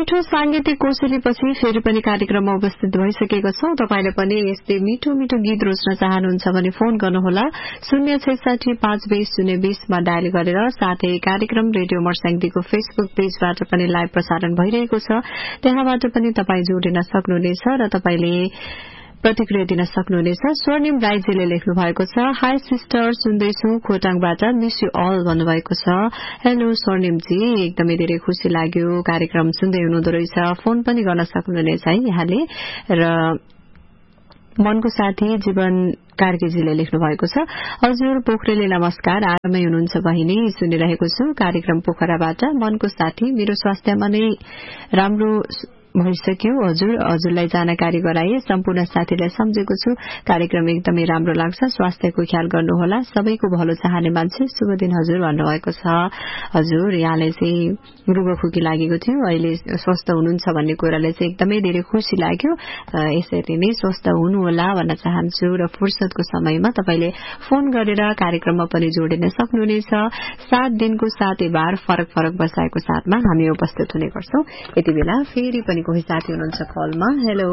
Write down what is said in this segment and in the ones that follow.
मिठो सांगीतिक कोसेलीपछि फेरि पनि कार्यक्रममा उपस्थित भइसकेको छौं। तपाईले पनि यस्तै मिठो मिठो गीत रोज्न चाहनुहुन्छ भने फोन गर्नुहोला 066-520-020 मा डायल गरेर। साथै कार्यक्रम रेडियो मर्स्याङदीको फेसबुक पेजबाट पनि लाइभ प्रसारण भइरहेको छ, त्यहाँबाट पनि तपाई जोडिन सक्नुहुनेछ र तपाईले प्रतिक्रिया दिन सक्नुहुनेछ। स्वर्णिम राईजीले लेख्नु भएको छ, हाई सिस्टर, सुन्दैछु खोटाङबाट, मिस यू अल भन्नुभएको छ। हेलो स्वर्णिमजी, एकदमै धेरै खुशी लाग्यो, कार्यक्रम सुन्दै हुनुहुँदो रहेछ। फोन पनि गर्न सक्नुहुनेछ है यहाँले। र मनको साथी जीवन कार्कीजीले लेख्नु भएको छ, हजुर पोखरेली नमस्कार, आरामै हुनुहुन्छ बहिनी, सुनिरहेको छु कार्यक्रम पोखराबाट। मनको साथी, मेरो स्वास्थ्यमा नै राम्रो भइसक्यो, हजुरलाई जानकारी गराए, सम्पूर्ण साथीलाई सम्झेको छु, कार्यक्रम एकदमै राम्रो लाग्छ, स्वास्थ्यको ख्याल गर्नुहोला, सबैको भलो चाहने मान्छे, शुभ दिन हजुर भन्नुभएको छ। हजुर यहाँलाई चाहिँ रुगखोकी लागेको थियो, अहिले स्वस्थ हुनुहुन्छ भन्ने कुराले चाहिँ एकदमै धेरै खुशी लाग्यो। यसरी नै स्वस्थ हुनुहोला भन्न चाहन्छु र फुर्सदको समयमा तपाईले फोन गरेर कार्यक्रममा पनि जोडिन सक्नुहुनेछ। 7 दिनको 7 बार फरक फरक बसाएको साथमा हामी उपस्थित हुने गर्छौं। यति बेला फेरि पनि कोही साथी हुनुहुन्छ कलमा। हेलो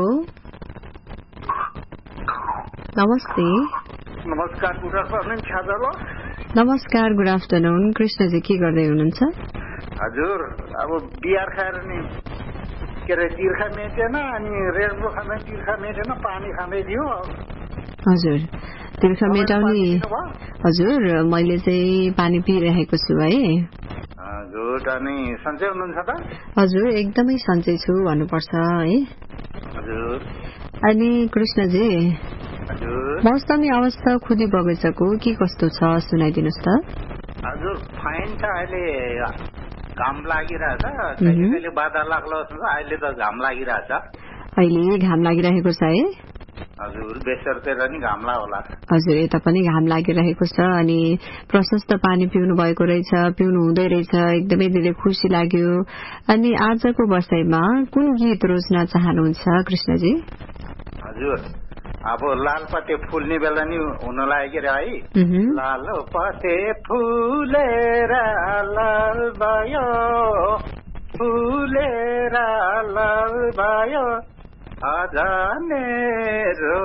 नमस्ते। नमस्कार, गुड आफ्टरनुन छाजालो। नमस्कार, गुड आफ्टरनुन। कृष्णजी के गर्दै हुनुहुन्छ? हजुर अब बियर खाएर नि के अरे तिर्खा मेटेन, अनि रेडबुल खाँदा तिर्खा मेटेन, पानी खाँदै थियो। हजुर तिर्खा मेटाउने, हजुर मैले चाहिँ पानी पिइरहेको छु है। हजुर अनि सन्चै हुनुहुन्छ त? हजुर एकदमै सन्चै छु भन्नुपर्छ है। हजुर अनि कृष्णजी, हजुर मौसमी अवस्था खुदी बगैँचाको के कस्तो छ सुनाइदिनुहोस् त। हजुर फाइन छ, अहिले घाम लागिरहेछ, कहिले बाधा लाग्ला, अहिले त घाम लागिरहेछ। अहिले घाम लागिरहेको छ है? हजुर बेसरतिर नि घाम होला। हजुर यता पनि घाम लागिरहेको छ, अनि प्रशस्त पानी पिउनु भएको रहेछ, पिउनु हुँदै रहेछ, एकदमै धेरै खुसी लाग्यो। अनि आजको बसाइमा कुन गीत रोज्न चाहनुहुन्छ कृष्णजी? हजुर अब लालपते फुल्ने बेला नि हुन लाग्यो है। लालपते फुलेर लाल भयो, फुलेर लाल भयो, मेरो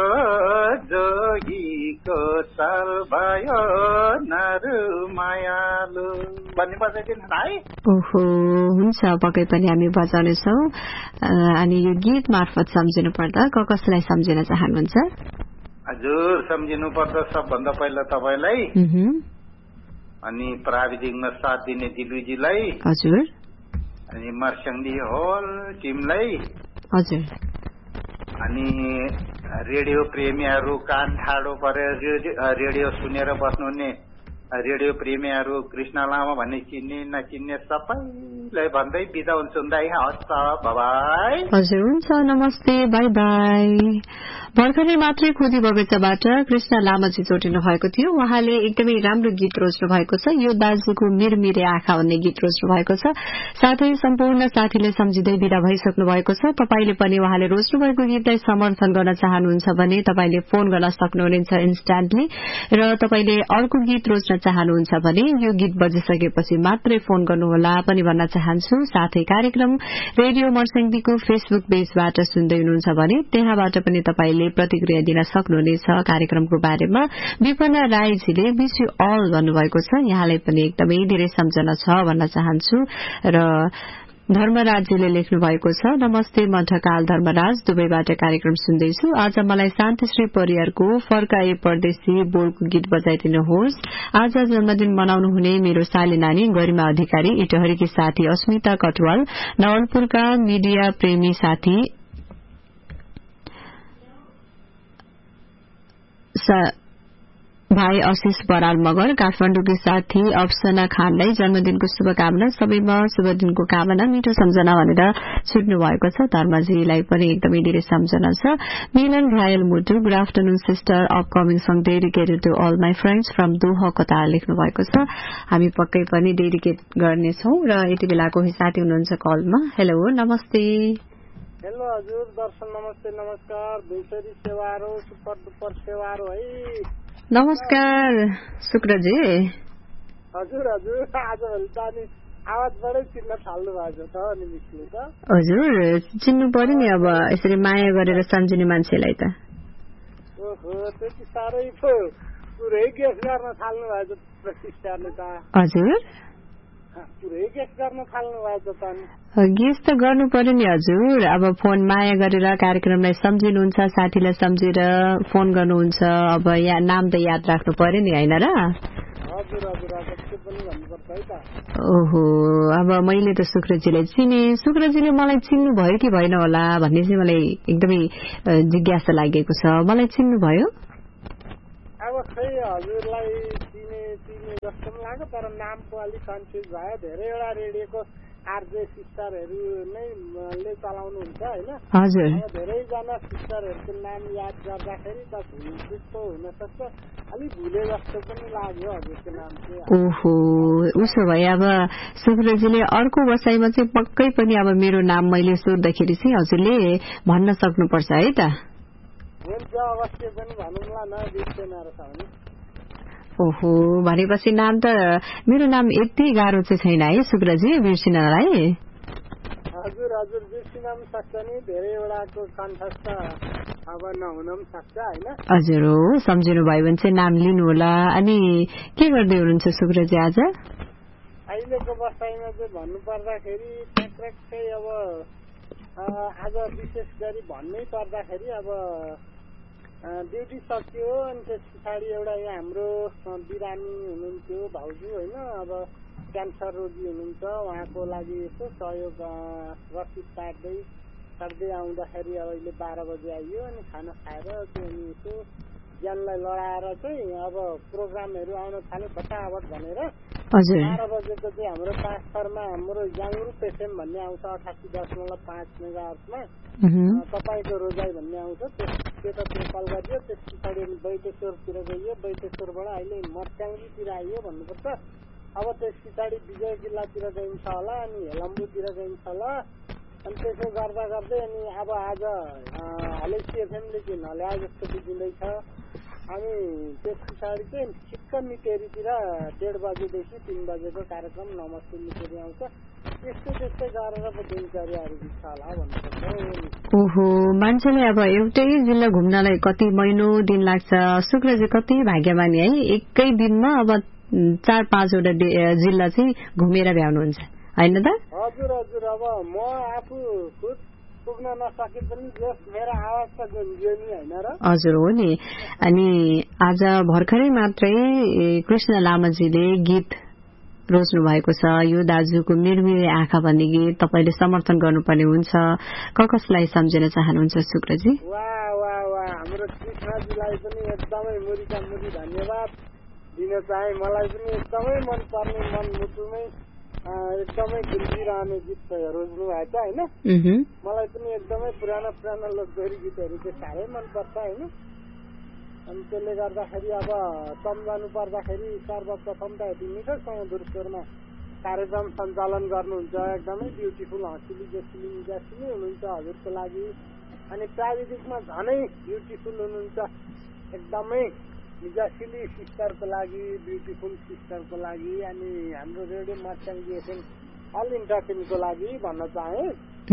जोगीको साल भयो नरु मायालु भन्ने बजाइदिनु है। ओहो हुन्छ, पक्कै पनि हामी बजाउनेछौँ। अनि यो गीत मार्फत सम्झिनु पर्दा कसलाई सम्झिन चाहनुहुन्छ? हजुर सम्झिनु पर्दा सबभन्दा पहिला तपाईलाई, अनि प्राविधिकमा साथ दिने दिलुजीलाई, हजुर अनि मर्स्याङदी होल टिमलाई, हजुर अनि रेडियो प्रेमीहरू, कान ठाडो परेर रेडियो सुनेर बस्नुहुने रेडियो प्रेमीहरू, कृष्ण लामा भन्ने चिन्ने नचिन्ने सबैलाई भन्दै बिदा हुन्छु। हस् बाई। हजुर हुन्छ, नमस्ते, बाई बाई। भर्खरै मात्रै खुदी बगैँचाबाट कृष्ण लामाजी जोडिनु भएको थियो। उहाँले एकदमै राम्रो गीत रोज्नु भएको छ, यो दाजुको मिरमिरे आँखा भन्ने गीत रोज्नु भएको छ। साथै सम्पूर्ण साथीले सम्झिँदै बिदा भइसक्नु भएको छ। तपाईले पनि उहाँले रोज्नु भएको गीतलाई समर्थन गर्न चाहनुहुन्छ भने तपाईले फोन गर्न सक्नुहुनेछ इन्स्ट्यान्टली, र तपाईले अर्को गीत रोज्न चाहनुहुन्छ भने यो गीत बजिसकेपछि मात्रै फोन गर्नुहोला पनि भन्न चाहन्छु। साथै कार्यक्रम रेडियो मर्स्याङदीको फेसबुक पेजबाट सुन्दै हुनुहुन्छ भने त्यहाँबाट पनि तपाईले प्रतिक्रिया दिन सक्नुहुनेछ कार्यक्रमको बारेमा। विपना राईजीले विश यू अल भन्नुभएको छ, यहाँलाई पनि एकदमै धेरै सम्झना छ भन्न चाहन्छु। र धर्मराजजीले लेख्नु भएको छ, नमस्ते म ढकाल धर्मराज, दुबईबाट कार्यक्रम सुन्दैछु। आज मलाई शान्तिश्री परियारको फर्काए परदेशी बोलको गीत बजाइदिनुहोस्। आज जन्मदिन मनाउनु हुने मेरो साली नानी गरिमा अधिकारी, इटहरीकी साथी अस्मिता कटवाल, नवलपुरका मिडिया प्रेमी साथी भाइ आशिष बराल मगर, काठमाडौँकी साथी अफसना खानलाई जन्मदिनको शुभकामना, सबैमा शुभ दिनको कामना, मिठो सम्झना भनेर छुट्नु भएको छ। धर्मजीलाई पनि एकदमै धेरै सम्झना छ। मिलन घायल मुटु, good afternoon sister, upcoming song dedicated to all my friends from Doha Qatar लेख्नु भएको छ। हामी पक्कै पनि डेडिकेट गर्नेछौँ। र यति बेला कोही साथी हुनुहुन्छ कलमा। हेलो नमस्ते। हेलो हजुर, दर्शन नमस्ते। नमस्कार, भैसरी सेवारो, सुपर डुपर सेवारो है। नमस्कार शुक्रजी। हजुर हजुर, आजभोलि त अनि आवाजबाटै चिन्न थाल्नु भएको छ अनि मिसले त हजुर चिन्नु पर्यो नि अब यसरी माया गरेर सम्झिने मान्छेलाई त ओहो त्यति साह्रै पो पुरै गेस गर्न थाल्नु भएको प्रतिष्ठाले त हजुर पुरै गेस गर्न थाल्नु भएको त गेस त गर्नु पर्यो नि हजुर अब फोन माया गरेर कार्यक्रमलाई सम्झिनुहुन्छ साथीलाई सम्झेर फोन गर्नुहुन्छ अब यहाँ नाम त याद राख्नु पर्यो नि हैन र ओहो अब मैले त शुक्रजीलाई चिने शुक्रजीले मलाई चिन्नु भयो कि भएन होला भन्ने चाहिँ मलाई एकदमै जिज्ञासा लागेको छ मलाई चिन्नु भयो अब खै हजुरलाई चिने जस्तो पनि लाग्यो तर नामको अलिक कन्फ्युज भयो धेरैवटा रेडियोको आरजे सिस्टरहरू नै ले चलाउनुहुन्छ हैन हजुर धेरैजना सिस्टरहरूको नाम याद गर्दाखेरि त त्यस्तो हुन सक्छ अलिक भुले जस्तो पनि लाग्यो हजुरको नाम चाहिँ ओहो उसो भए अब शुक्रजीले अर्को बसाइमा चाहिँ पक्कै पनि अब मेरो नाम मैले सोध्दाखेरि चाहिँ हजुरले भन्न सक्नुपर्छ है त हुन्छ अवश्य पनि भनौँला न बिर्सेन रहेछ भने ओहो भनेपछि नाम त मेरो नाम यति गाह्रो चाहिँ छैन है शुक्रजी बिर्सिनलाई हजुर बिर्सिन पनि सक्छ नि धेरैवटाको कन्ठस्थ अब नहुन पनि सक्छ हैन हजुर हो सम्झिनु भयो भने चाहिँ नाम लिनु होला अनि के गर्दै हुनुहुन्छ शुक्रजी आज अहिलेको बसाइमा चाहिँ भन्नु पर्दाखेरि ट्याक्कै अब आज विशेष गरी भन्नै पर्दाखेरि अब ड्युटी सकियो अनि त्यस पछाडि एउटा यहाँ हाम्रो बिरामी हुनुहुन्थ्यो भाउजू होइन अब क्यान्सर रोगी हुनुहुन्छ उहाँको लागि यसो सहयोग रसिद काट्दै आउँदाखेरि अहिले 12 बजे आइयो अनि खाना खाएर त्यो अनि यसो ज्यानलाई लडाएर चाहिँ अब प्रोग्रामहरू आउन थाल्यो फटाफट भनेर 12 बजेको चाहिँ हाम्रो ट्रान्सफरमा हाम्रो जाङ्गुरु पेसेम भन्ने आउँछ 88.5 मेगाहर्जमा तपाईँको रोजाइ भन्ने आउँछ त्यतातिर कल गरियो त्यस पछाडि बैतेश्वरतिर गइयो बैतेश्वरबाट अहिले मर्च्याङ्गीतिर आइयो भन्नुपर्छ अब त्यस पछाडि विजय जिल्लातिर गइन्छ होला अनि हेलम्बुतिर गइन्छ होला अनि त्यसो गर्दा गर्दै अनि अब आज हलेसी एफएमले चाहिँ नल्याए जस्तो बुझिँदैछ अनि त्यस पछाडि चाहिँ ठिक्क मिटेरीतिर 1:30 बजेदेखि 3 बजेको कार्यक्रम नमस्ते मिटेरी आउँछ त्यस्तै गरेर पो दिनचर्याहरू बित्छ होला भन्नुपर्छ ओहो मान्छेले अब एउटै जिल्ला घुम्नलाई कति महिनौ दिन लाग्छ शुक्रजी कति भाग्यमानी है एकै दिनमा अब 4-5 वटा जिल्ला चाहिँ घुमेर भ्याउनुहुन्छ हैन त हजुर अब म आफू खुद पुग्न नसके पनि जस मेरो आवाज त गुन्जियो नि हैन र हजुर हो नि अनि आज भर्खरै मात्रै कृष्ण लामाजीले गीत रोज्नु भएको छ यो दाजुको मिरमिरे आँखा भन्ने गीत तपाईले समर्थन गर्नुपर्ने हुन्छ कसलाई सम्झिन चाहनुहुन्छ शुक्रजी वाह हाम्रो कृष्णजीलाई पनि एकदमै मुरीका मुरी धन्यवाद दिन चाहे मलाई पनि एकदमै मन पर्ने मन मुटुमै एकदमै गुन्जिरहने गीत रोज्नु भएको छ हैन मलाई पनि एकदमै पुराना लोकदोहोरी गीतहरू चाहिँ साह्रै मनपर्छ हैन अनि त्यसले गर्दाखेरि अब सम्झाउनु पर्दाखेरि सर्वप्रथम त यति मिठोसँग दुर्स्वरमा कार्यक्रम सञ्चालन गर्नुहुन्छ एकदमै ब्युटिफुल हँसिली जसिली हुनुहुन्छ हजुरको लागि अनि प्राविधिकमा झनै ब्युटिफुल हुनुहुन्छ एकदमै जसिली सिस्टरको लागि ब्युटिफुल सिस्टरको लागि अनि हाम्रो रेडियो मर्च्याङ्गी एफएम अल इन्टरटेनको लागि भन्न चाहे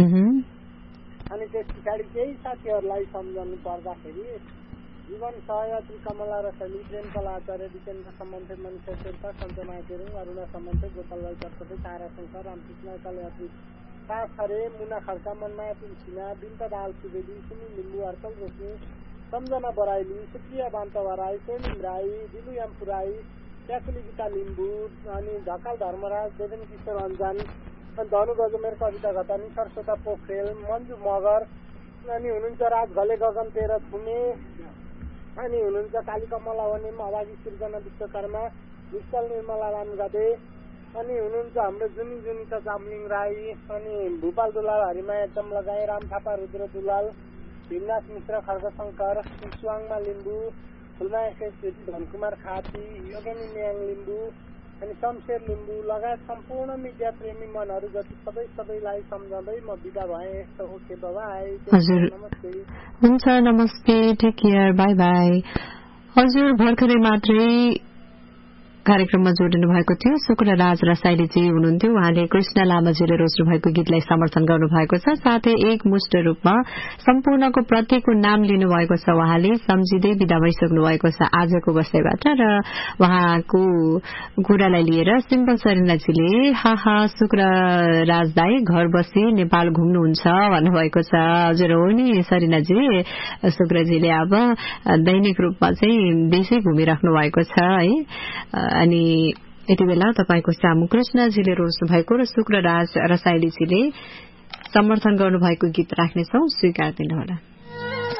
अनि त्यस पछाडि केही साथीहरूलाई सम्झाउनु पर्दाखेरि जीवन सहयात्री कमला रसाइली प्रेम कला आचार्य डिकेन्द्र सम्बन्ध मनिषा शेर्पा सञ्जना गुरुङ अरुणा सम्बन्ध गोपालबाई चटपटे तारा शङ्कर रामकृष्ण कलयात्री पास खरे मुना खड्का मनमाया तुलसिना बिन्ता दाल सुवेदी सुनिल लिम्बू अर्कल रोक्ने सम्झना बराइली सुप्रिया बान्त बराई सोनिम राई दिलु याम्पु राई ट्याकुली गीता लिम्बू अनि ढकाल धर्मराज देवेन किशोर अन्जान अनि धनु गजमेर कविता घतानी सरस्वता पोखरेल मन्जु मगर अनि हुनुहुन्छ राज घले गगन तेह्र थुमे अनि हुनुहुन्छ कालिकमला वनिम अभागी सृजना विश्वकर्मा विशाल निर्मला रामगदे अनि हुनुहुन्छ हाम्रो जुनिता चामलिङ राई अनि भूपाल दुलाल हरिमाया एकदम लगाए राम थापा रुद्र दुलाल भीमनाथ मिश्र खड्ग शङ्कर सुवाङमा लिम्बू फुलमाया शेषी धनकुमार खाती योगेनी म्याङ लिम्बू अनि शमशेर लिम्बू लगायत सम्पूर्ण मिडिया प्रेमी मनहरू जति सबैलाई सम्झाउँदै म बिदा भएँ यस्तो ओके बाबाई नमस्ते हुन्छ नमस्ते टेक केयर बाई बाई हजुर भर्खरै मात्रै कार्यक्रममा जोडिनु भएको थियो शुक्रराज रसाइलीजी हुनुहुन्थ्यो। उहाँले कृष्ण लामाजीले रोज्नु भएको गीतलाई समर्थन गर्नु भएको छ। साथै एकमुष्ट रूपमा सम्पूर्णको प्रतिको नाम लिनुभएको छ। उहाँले सम्झिँदै बिदा भइसक्नु भएको छ आजको बसाइबाट र उहाँको कुरालाई लिएर सिम्पल सरिनाजीले हाहा शुक्रराज दाई घर बसी नेपाल घुम्नुहुन्छ भन्नुभएको छ। हजुर हो नि सरिनाजी, शुक्रजीले अब दैनिक रूपमा चाहिँ देशै घुमिराख्नु भएको छ है। अनि यति बेला तपाईको सामु कृष्णजीले रोज्नु भएको र शुक्रराज रसाइलीजीले समर्थन गर्नुभएको गीत राख्नेछौ, स्वीकार दिनुहोला।